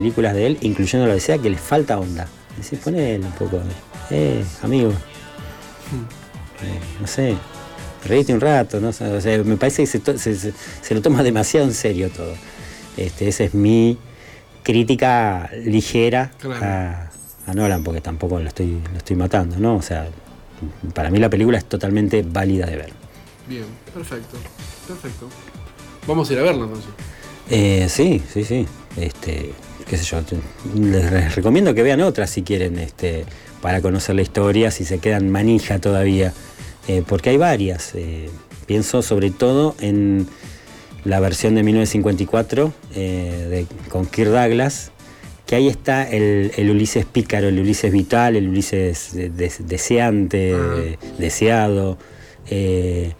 películas de él, incluyendo la Odisea, que les falta onda. Decís, ponele un poco, amigo, no sé, reíte un rato, ¿no? O sea, me parece que se lo toma demasiado en serio todo. Esa es mi crítica ligera, claro, a Nolan, porque tampoco lo estoy matando, ¿no? O sea, para mí la película es totalmente válida de ver. Bien, perfecto. Vamos a ir a verla entonces. Sí. Qué sé yo, les recomiendo que vean otras si quieren, para conocer la historia, si se quedan manija todavía, porque hay varias. Pienso sobre todo en la versión de 1954 con Kirk Douglas, que ahí está el Ulises pícaro, el Ulises vital, el Ulises deseante, deseado, que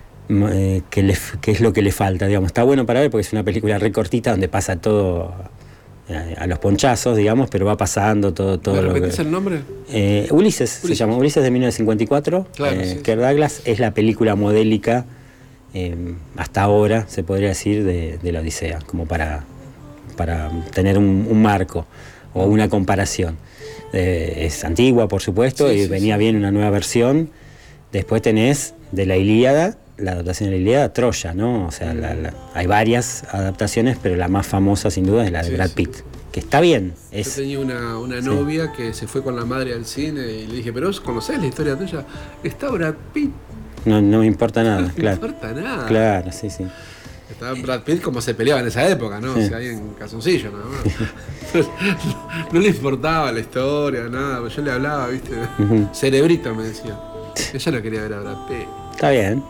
es lo que le falta, digamos. Está bueno para ver porque es una película re cortita donde pasa todo a los ponchazos, digamos, pero va pasando todo ¿Me lo que... repetís el nombre? Ulises se llama, Ulises de 1954. Claro, sí. Kirk Douglas es la película modélica hasta ahora, se podría decir, de la Odisea, como para tener un marco o una comparación. Es antigua, por supuesto, y venía bien una nueva versión. Después tenés de la Ilíada, la adaptación de la Ilíada, Troya, ¿no? O sea, hay varias adaptaciones, pero la más famosa sin duda es la de Brad Pitt, que está bien. Yo tenía una novia que se fue con la madre al cine y le dije, pero ¿vos conocés la historia tuya? Está Brad Pitt. No me importa nada, claro. No me importa nada. Claro, sí. Estaba Brad Pitt como se peleaba en esa época, ¿no? Sí. O sea, ahí en calzoncillo nada más. No le importaba la historia, nada. Yo le hablaba, ¿viste? Cerebrito me decía. Ella no quería ver a Brad Pitt. Está bien.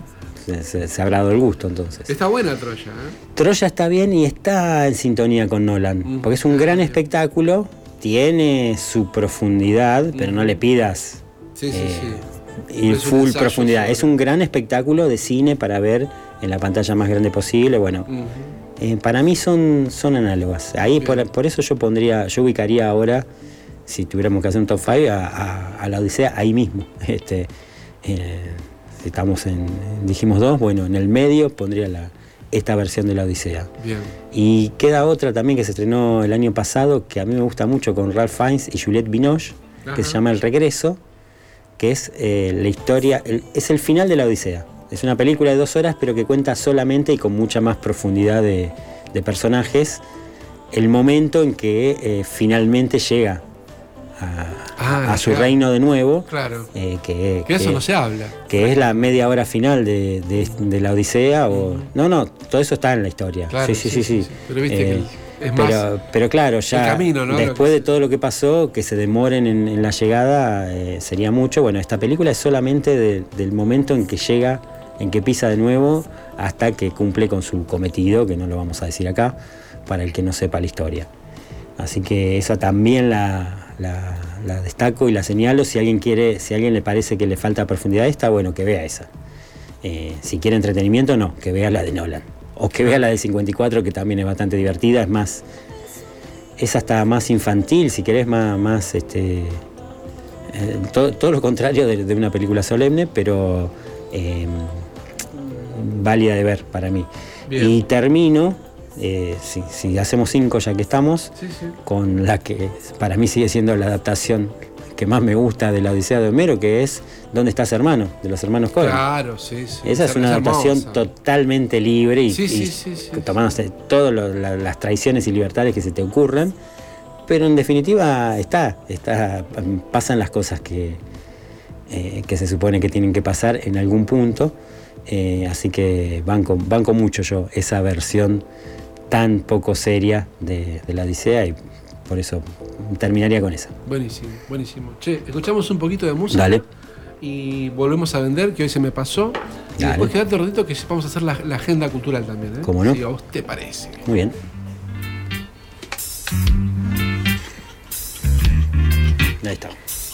Se habrá dado el gusto entonces. Está buena Troya, Troya está bien y está en sintonía con Nolan, porque es un gran espectáculo, tiene su profundidad, pero no le pidas y full profundidad. Es un gran espectáculo de cine para ver en la pantalla más grande posible. Bueno, para mí son análogas. Ahí por eso yo ubicaría ahora, si tuviéramos que hacer un top 5, a la Odisea ahí mismo. Estamos dijimos 2, bueno, en el medio pondría esta versión de la Odisea. Bien. Y queda otra también que se estrenó el año pasado, que a mí me gusta mucho, con Ralph Fiennes y Juliette Binoche, que se llama El Regreso, que es la historia, es el final de la Odisea. Es una película de 2 horas, pero que cuenta solamente y con mucha más profundidad de personajes el momento en que finalmente llega a su reino de nuevo. Claro. Que eso no se habla. Que es la media hora final de la Odisea. No, todo eso está en la historia. Claro, sí. Pero viste que es más. Pero claro, ya el camino, ¿no? Después de todo lo que pasó, que se demoren en la llegada, sería mucho. Bueno, esta película es solamente del momento en que llega, en que pisa de nuevo, hasta que cumple con su cometido, que no lo vamos a decir acá, para el que no sepa la historia. Así que esa también la destaco y la señalo. Si a alguien le parece que le falta profundidad a esta, bueno, que vea esa. Si quiere entretenimiento, no, que vea la de Nolan. O que vea la de 54, que también es bastante divertida, es hasta más infantil, si querés, más todo lo contrario de una película solemne, pero válida de ver para mí. Bien. Y termino, si hacemos 5 ya que estamos, con la que para mí sigue siendo la adaptación que más me gusta de la Odisea de Homero, que es ¿Dónde estás, hermano?, de los hermanos Coen. Claro, sí. Esa es una adaptación totalmente libre y tomándose todas las traiciones y libertades que se te ocurran, pero en definitiva pasan las cosas que se supone que tienen que pasar en algún punto, así que banco mucho yo esa versión tan poco seria de la Odisea, y por eso terminaría con esa. Buenísimo. Che, escuchamos un poquito de música. Dale. Y volvemos a vender, que hoy se me pasó. Y después quedate un ratito que vamos a hacer la agenda cultural también, ¿eh? ¿Cómo no? Si a vos te parece. Muy bien. Ahí está.